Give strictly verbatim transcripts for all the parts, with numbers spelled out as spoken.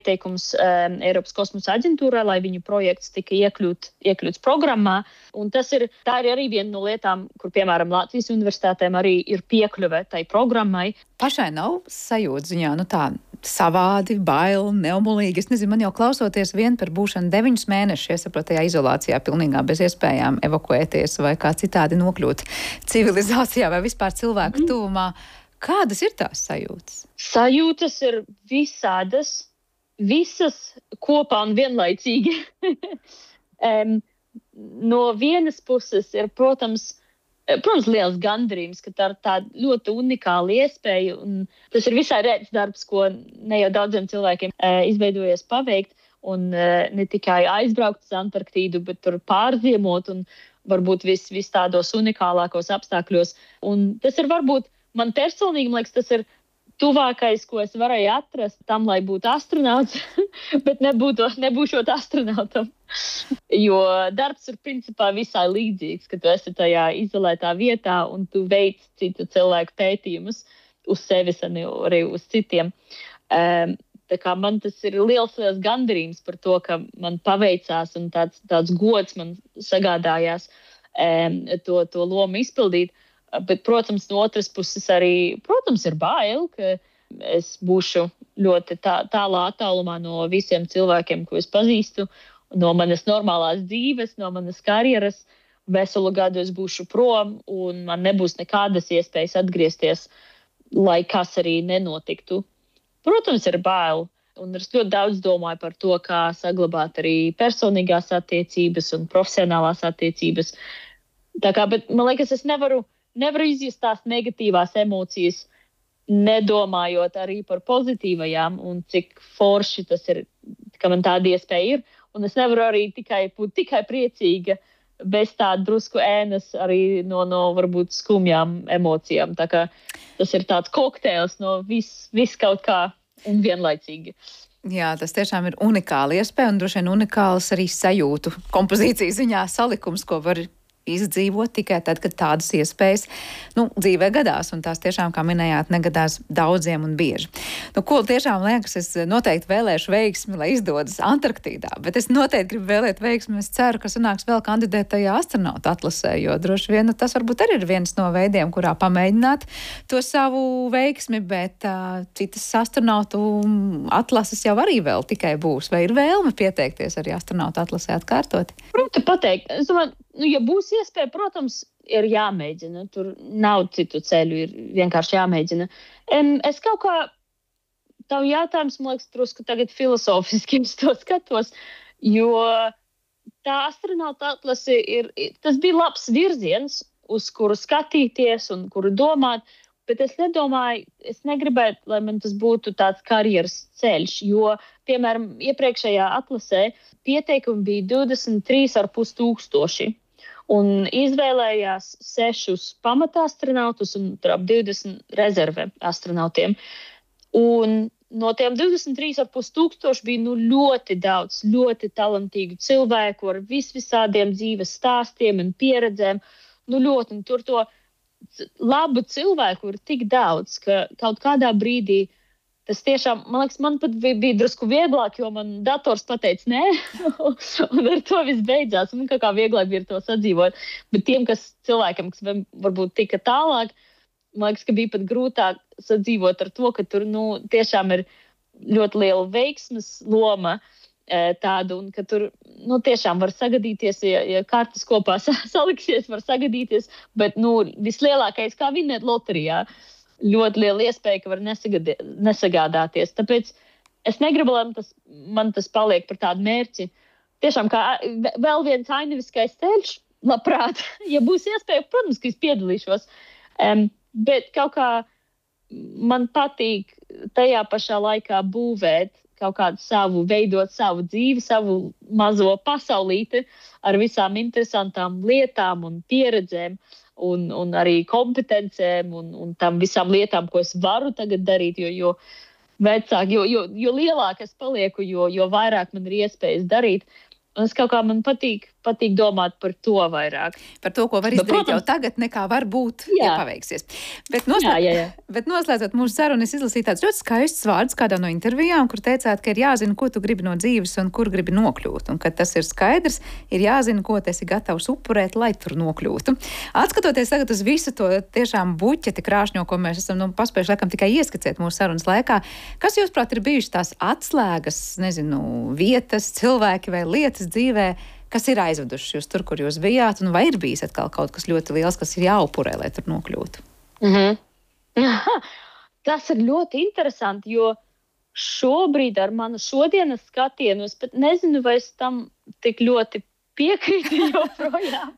teikums um, Eiropas kosmosa aģentūrā, lai viņu projekts tika iekļūt, iekļūts programmā. Un tas ir, tā ir arī viena no lietām, kur, piemēram, Latvijas universitātēm arī ir piekļuve tai programmai. Pašai nav sajūta ziņā, nu tā savādi, baili, neumulīgi. Es nezinu, man jau klausoties vien par būšanu deviņus mēnešus, iesaprot tajā izolācijā, pilnīgā bez iespējām evakuēties vai kā citādi nokļūt civilizācijā vai vispār cilvēku mm. tuvumā. Kādas ir tās sajūtas? Sajūtas ir visādas. Visas kopā un vienlaicīgi. um, no vienas puses ir, protams, protams, liels gandarījums, ka tā ir tāda ļoti unikāla iespēja. Un tas ir visai rēts darbs, ko ne jau daudziem cilvēkiem uh, izveidojies paveikt. Un uh, ne tikai aizbraukt uz Antarktīdu, bet tur pārziemot un varbūt vis, vis tādos unikālākos apstākļos. Un tas ir varbūt man personīgi, man liekas, tas ir tuvākais, ko es varēju atrast tam, lai būtu astronauts, bet nebūtu, nebūšot astronautam. Jo darbs ir principā visai līdzīgs, ka tu esi tajā izolētā vietā un tu veic citu cilvēku pētījumus uz sevis un arī uz citiem. Um, tā kā man tas ir liels, liels gandarījums par to, ka man paveicās un tāds, tāds gods man sagādājās um, to, to lomu izpildīt. Bet, protams, no otras puses arī, protams, ir bail, ka es būšu ļoti tā, tālā attālumā no visiem cilvēkiem, ko es pazīstu, no manas normālās dzīves, no manas karjeras. Veselu gadu es būšu prom un man nebūs nekādas iespējas atgriezties, lai kas arī nenotiktu. Protams, ir bail. Un es ļoti daudz domāju par to, kā saglabāt arī personīgās attiecības un profesionālās attiecības. Tā kā, bet man liekas, es nevaru Nevaru izjust tās negatīvās emocijas, nedomājot arī par pozitīvajām un cik forši tas ir, ka man tāda iespēja ir. Un es nevaru arī tikai būt tikai priecīga, bez tāda drusku ēnas arī no, no varbūt skumjām emocijām. Tā kā tas ir tāds kokteils no vis, vis kaut kā un vienlaicīgi. Jā, tas tiešām ir unikāla iespēja un droši vien unikāls arī sajūtu kompozīcijas ziņā salikums, ko var izdzīvot tikai tad, kad tādas iespējas nu, dzīvē gadās, un tās tiešām, kā minējāt, negadās daudziem un bieži. Nu, ko tiešām liekas, es noteikti vēlēšu veiksmi, lai izdodas Antarktīdā, bet es noteikti gribu vēlēt veiksmi, es ceru, ka sanāks vēl kandidēt tajā astronauta atlasē, jo droši vien nu, tas varbūt arī ir viens no veidiem, kurā pamēģināt to savu veiksmi, bet uh, citas astronautu atlases jau arī vēl tikai būs. Vai ir vēlme pieteikties arī astronauta atlasē atkārtoti? Proti pateikt, es domāju, nu, ja būs iespēja, protams, ir jāmēģina. Tur nav citu ceļu, ir vienkārši jāmēģina. Um, es kaut kā, tavu jautājums, man liekas, drusku tagad filosofiski uz to skatos, jo tā astronauta atlase ir, tas bija labs virziens, uz kuru skatīties un kuru domāt, bet es nedomāju, es negribētu, lai man tas būtu tāds karjeras ceļš, jo, piemēram, iepriekšējā atlasē pieteikumi bija divdesmit trīs ar pus tūkstoši. Un izvēlējās sešus pamata astronautus un ap divdesmit rezerve astronautiem. Un no tiem divdesmit trīs ar pus tūkstoši bija nu, ļoti daudz, ļoti talantīgu cilvēku ar vis visādiem dzīves stāstiem un pieredzēm. Nu, ļoti, un tur to labu cilvēku ir tik daudz, ka kaut kādā brīdī tas tiešām, man liekas, man pat bija, bija drusku vieglāk, jo man dators pateica nē, un ar to viss beidzās. Man kaut kā vieglāk bija to sadzīvot. Bet tiem, kas cilvēkiem, kas varbūt tika tālāk, man liekas, ka bija pat grūtāk sadzīvot ar to, ka tur nu, tiešām ir ļoti liela veiksmes loma e, tāda, un ka tur nu, tiešām var sagadīties, ja, ja kartes kopā saliksies, var sagadīties, bet nu, vislielākais kā vinēt loterijā. Ļoti liela iespēja, ka var nesagādāties. Tāpēc es negribu, lai man tas, man tas paliek par tādu mērķi. Tiešām kā vēl viens ainaviskais ceļš, labprāt, ja būs iespēja, protams, ka es piedalīšos. Um, bet kaut kā man patīk tajā pašā laikā būvēt kaut kādu savu, veidot savu dzīvi, savu mazo pasaulīti ar visām interesantām lietām un pieredzēm. Un, un arī kompetencēm un, un tam visām lietām, ko es varu tagad darīt, jo, jo vecāk, jo, jo, jo lielāk es palieku, jo, jo vairāk man ir iespējas darīt. Un es kaut kā man patīk, patīk domāt par to vairāk. Par to, ko var izdarīt, bet, protams, jau tagad, nekā var būt, jā. ja paveiksies. Bet, noslēd... jā, jā, jā. bet noslēdzot mūsu sarunu, es izlasīju tādus ļoti skaistus vārdus kādā no intervijām, kur teicāt, ka ir jāzina, ko tu gribi no dzīves un kur gribi nokļūt. Un, kad tas ir skaidrs, ir jāzina, ko tu esi gatavs upurēt, lai tur nokļūtu. Atskatoties tagad uz visu to tiešām buķeti krāšņo, ko mēs esam nu, paspējuši laikam tikai ieskicēt mūsu sarunas laikā, kas jūs prāt ir bijušas tās atslēgas, nezinu, vietas, cilvēki vai lietas dzīvē, kas ir aizveduši jūs tur, kur jūs bijāt, un vai ir bijis atkal kaut kas ļoti liels, kas ir jāupurē, lai tur nokļūtu? Mm-hmm. Tas ir ļoti interesanti, jo šobrīd ar manu šodienas skatienu es pat nezinu, vai es tam tik ļoti piekrītu joprojām.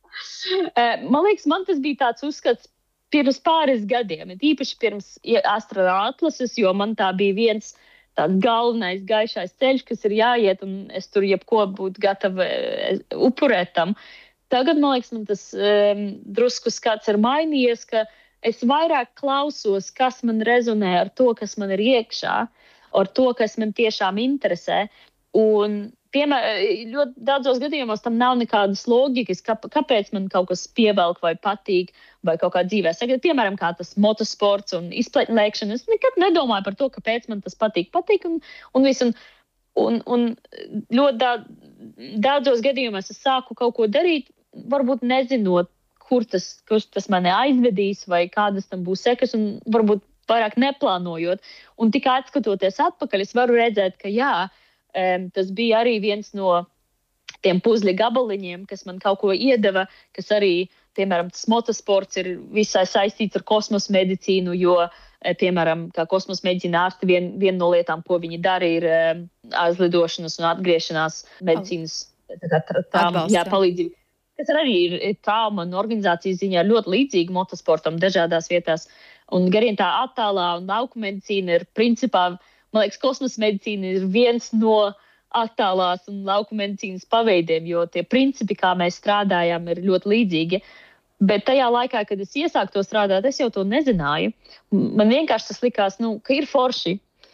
Man liekas, man tas bija tāds uzskats pirms pāris gadiem, īpaši pirms Astra atlases, jo man tā bija viens tāds galvenais gaišais ceļš, kas ir jāiet, un es tur jebko būtu gatava upurēt tam. Tagad, man liekas, man tas um, drusku skats ir mainījies, ka es vairāk klausos, kas man rezonē ar to, kas man ir iekšā, ar to, kas man tiešām interesē. Un, piemēram, ļoti daudzos gadījumos tam nav nekādas loģikas, kā, kāpēc man kaut kas pievelk vai patīk, vai kaut kā dzīvē. Sagad, piemēram, kā tas motosports un izpletnēkšana. Es nekad nedomāju par to, kāpēc man tas patīk, patīk un, un viss. Un, un, un ļoti daudz, daudzos gadījumos es sāku kaut ko darīt, varbūt nezinot, kur tas, kur tas mani aizvedīs vai kādas tam būs sekas, un varbūt vairāk neplānojot. Un tikai atskatoties atpakaļ, es varu redzēt, ka jā, um, tas bija arī viens no tiem puzļa gabaliņiem, kas man kaut ko iedeva, kas arī, piemēram, tas motosports ir visai saistīts ar kosmosa medicīnu, jo, piemēram, kā kosmosa medicīna ārsti, vien, viena no lietām, ko viņi dara, ir um, aizlidošanas un atgriešanās medicīnas tām, jā, palīdzību. Kas arī ir trauma un organizācijas ziņā ļoti līdzīga motosportam dažādās vietās. Un garien tā attālā un lauku medicīna ir principā, man liekas, kosmosa medicīna ir viens no attālās un lauku medicīnas paveidiem, jo tie principi, kā mēs strādājām, ir ļoti līdzīgi. Bet tajā laikā, kad es iesāku to strādāt, es jau to nezināju. Man vienkārši tas likās, nu, ka ir forši.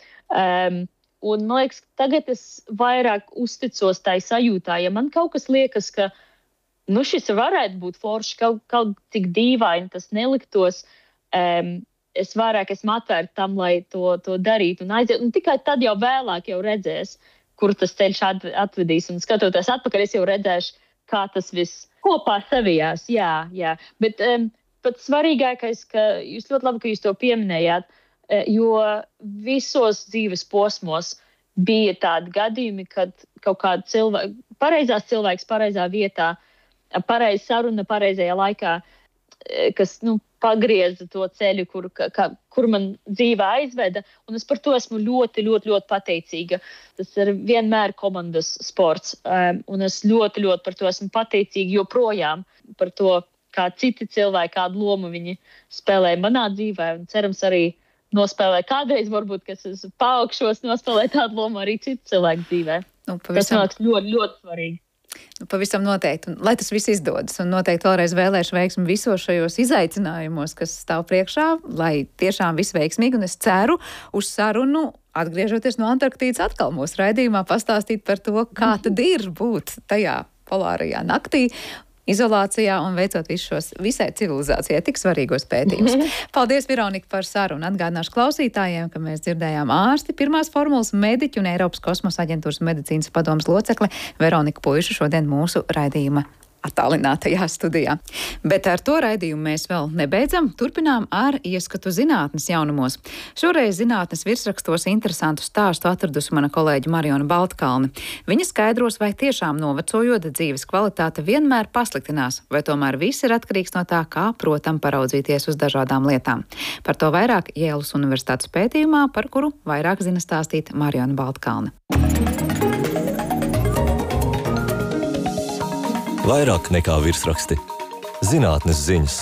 Um, un man liekas, tagad es vairāk uzticos tai sajūtā. Ja man kaut kas liekas, ka nu, šis varētu būt forši, kaut, kaut cik dīvaini tas neliktos. Um, es vairāk esmu atvērta tam, lai to, to darītu un aiziet. Un tikai tad jau vēlāk jau redzēs, kur tas ceļš atvedīs. Un skatoties atpakaļ, es jau redzēšu, kā tas viss kopā savijās. Jā, jā. Bet um, pats svarīgākais, ka jūs ļoti labi, ka jūs to pieminējāt, jo visos dzīves posmos bija tādi gadījumi, kad kaut kāda cilvēka, pareizās cilvēks pareizā vietā, pareiza saruna pareizajā laikā, kas nu, pagrieza to ceļu, kur, ka, kur man dzīve aizveda. Un es par to esmu ļoti, ļoti, ļoti pateicīga. Tas ir vienmēr komandas sports. Um, un es ļoti, ļoti par to esmu pateicīga joprojām. Par to, kā citi cilvēki, kādu lomu viņi spēlē manā dzīvē. Un cerams arī nospēlē kādreiz, varbūt, kas es paaugšos, nospēlē tādu lomu arī citu cilvēku dzīvē. Nu, pavisam... Tas man liekas ļoti, ļoti svarīgi. Nu, pavisam noteikti. Un, lai tas viss izdodas. Un noteikti vēlreiz vēlēšu veiksmi visos šajos izaicinājumos, kas stāv priekšā, lai tiešām viss veiksmīgi. Un es ceru uz sarunu, atgriežoties no Antarktīdas atkal mūsu raidījumā, pastāstīt par to, kā tad ir būt tajā polārajā naktī, izolācijā un veicot visus šos visai civilizācijai tik svarīgos pētījumus. Paldies, Veronika, par sarunu. Atgādināšu klausītājiem, ka mēs dzirdējām ārsti, pirmās formulas mediķu un Eiropas kosmosa aģentūras medicīnas padomas locekle Veronika Puiša šodien mūsu raidījuma attālinātajā studijā. Bet ar to raidījumu mēs vēl nebeidzam. Turpinām ar ieskatu zinātnes jaunumos. Šoreiz zinātnes virsrakstos interesantu stāstu atradusi mana kolēģe Mariona Baltkalne. Viņa skaidros, vai tiešām novecojot dzīves kvalitāte vienmēr pasliktinās, vai tomēr viss ir atkarīgs no tā, kā, protam, paraudzīties uz dažādām lietām. Par to vairāk Jēlas universitātes pētījumā, par kuru vairāk zina stāstīt Mariona Baltkalne. Vairāk nekā virsraksti. Zinātnes ziņas.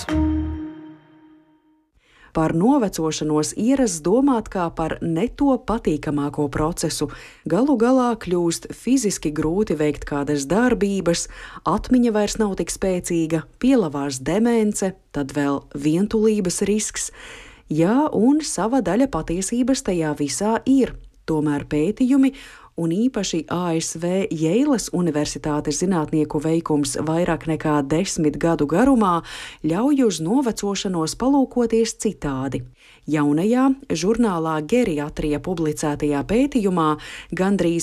Par novecošanos ierasts domāt kā par ne to patīkamāko procesu. Galu galā kļūst fiziski grūti veikt kādas darbības, atmiņa vairs nav tik spēcīga, pielavās demence, tad vēl vientulības risks. Jā, un sava daļa patiesības tajā visā ir. Tomēr pētījumi un īpaši A S V Jeilas Universitātes zinātnieku veikums vairāk nekā desmit gadu garumā ļauj uz novecošanos palūkoties citādi. Jaunajā žurnālā Geriatrija publicētajā pētījumā gandrīz